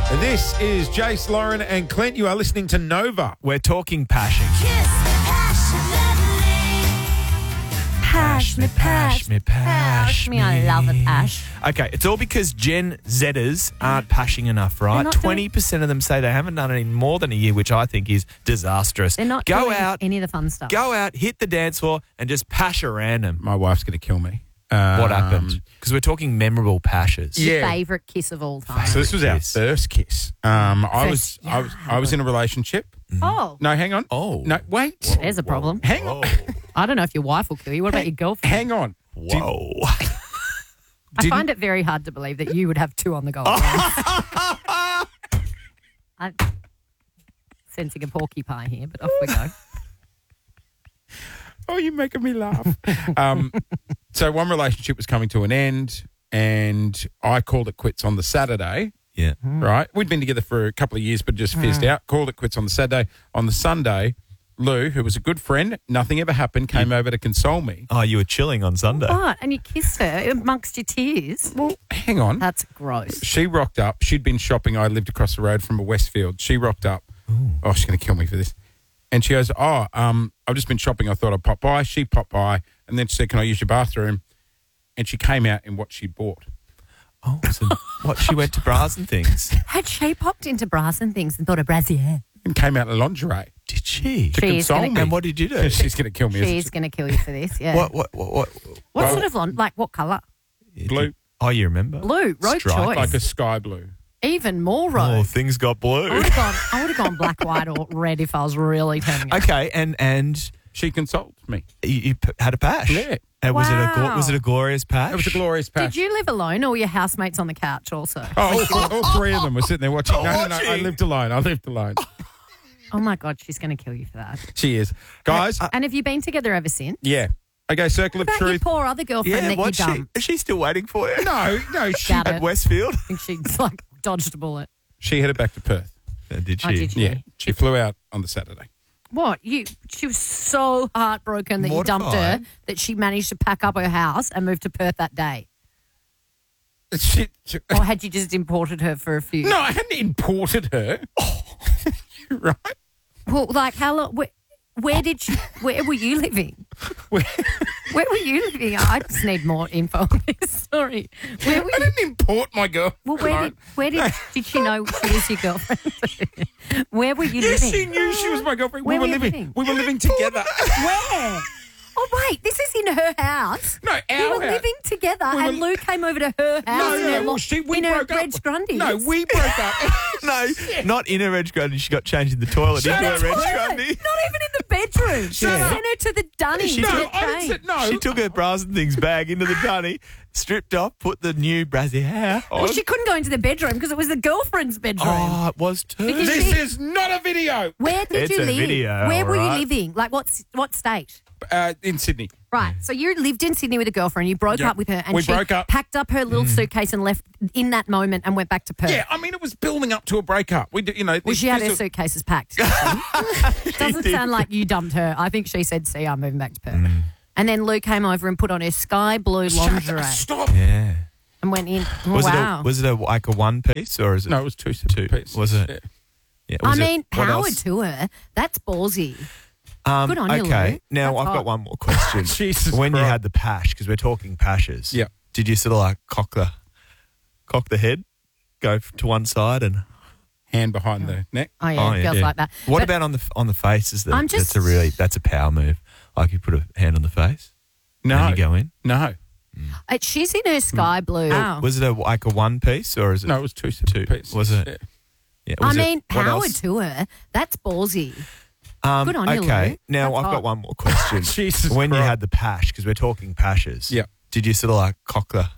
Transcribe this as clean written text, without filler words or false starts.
This is Jace, Lauren and Clint. You are listening to Nova. We're talking passion. Pash me. I love it, Ash. Okay, it's all because Gen Zers aren't pashing enough, right? not 20% of them say they haven't done it in more than a year, which I think is disastrous. They're not Go doing out, any of the fun stuff. go out, hit the dance floor, and just pash a random. My wife's going to kill me. What happened? Because we're talking memorable pashes. Yeah. Your favourite kiss of all time. So this was our Kiss. first kiss. I was in a relationship. Oh, No, hang on. Oh. No, wait. there's a problem. Hang on. I don't know if your wife will kill you. What about your girlfriend? Hang on. Whoa. I find it very hard to believe that you would have two on the go. I'm sensing a porcupine here, but off we go. Oh, you're making me laugh. So one relationship was coming to an end, and I called it quits on the Saturday. Yeah. Right? We'd been together for a couple of years, but just fizzed out. Called it quits on the Saturday. On the Sunday, Lou, who was a good friend, nothing ever happened, came over to console me. Oh, you were chilling on Sunday. What? And you kissed her amongst your tears? Well, hang on. That's gross. She rocked up. She'd been shopping. I lived across the road from a Westfield. She rocked up. Oh, she's going to kill me for this. And she goes, I've just been shopping. I thought I'd pop by. She popped by. And then she said, can I use your bathroom? And she came out in what she bought. Oh, so what? She went to bras and things. Had she popped into bras and things and thought of brassiere? And came out in lingerie Did she? to She is console gonna- me. And what did you do? She's going to kill me. She's going to kill you for this, yeah. What? What sort of like what colour? Blue. Oh, you remember? Blue, road Stripe. choice. Like a sky blue. Even more Oh, road. things got I blue. would have gone black, white, or red if I was really turning up. Okay, and She consoled me. you had a pash. Yeah. And Wow. was it a glorious pash? It was a glorious patch. Did you live alone or were your housemates on the couch also? Oh, all three of them were sitting there watching. No, I Watching? lived alone. Oh my God, she's going to kill you for that. She is. Guys, And have you been together ever since? yeah. Okay, circle of What about your truth. poor other girlfriend Yeah, that you what's she? dumped? Is she still waiting for you? No, she Doubt At it. Westfield? I think she's like dodged a bullet. headed back to Perth. Did she? Oh, did you? Yeah, she flew out on the Saturday. What? She was so heartbroken that you dumped her Mortified. that she managed to pack up her house and move to Perth that day. She, Or had you just imported her for a few? no, I hadn't imported her. Right? Well, like how long? Where were you living? Where- Where were you living? I just need more info on this. Sorry. Where were I you? didn't import my girl. Well, where did she know she was your girlfriend? Where were you Yes, living? she knew she was my girlfriend. Where we were were you living. living? We were living together. Where? Oh wait, this is in her house. No, We our were house. living together, We were- and Lou came over to her house No, in her, we in her broke up. Reg Grundy. No, we broke up. No, not in a Reg Grundy. She got changed in the toilet Shut into a up. Reg Not Grundy. even in the bedroom. She Shut up. sent her to the dunny. She to No, get I didn't changed. say no. She took her bras and things bag into the dunny, stripped off, put the new brassiere on. Well, she couldn't go into the bedroom because it was the girlfriend's bedroom. Oh, it was too. Because This is not a video. Where did It's you a live? video, Where were you alright. living? Like what state? In Sydney. Right. So you lived in Sydney with a girlfriend. You broke Yep. up with her, and We she broke up. packed up her little suitcase and left in that moment and went back to Perth. Yeah, I mean, it was building up to a breakup. We, Well, she had her suitcases packed. Doesn't sound like you dumped her. I think she said, "See, I'm moving back to Perth." And then Lou came over and put on her sky blue lingerie Stop. Yeah. and went in. Oh, Was wow. it like a one piece or is it? No, it was two separate pieces. Was it? Yeah. Yeah, I was it- mean, what power else? to her. That's ballsy. Good on you, Okay, Lou. now That's I've hot. got one more question. Jesus when you Christ. had the pash, because we're talking pashes. Yeah. Did you sort of like cock the head, go to one side, and Hand behind the neck. Oh yeah, girls like that. What But about on the face? I'm just- that's a power move. Like you put a hand on the face, No. and you go in. No. she's in her sky blue. Was it like a one piece or is it? No, it was two separate pieces. Was it? Yeah. Yeah, I was it- mean, what power else? to her. That's ballsy. Good on you, Okay, Lou. now That's I've hot. got one more question. Jesus when you Christ. had the pash, because we're talking pashes. Yeah. Did you sort of like cock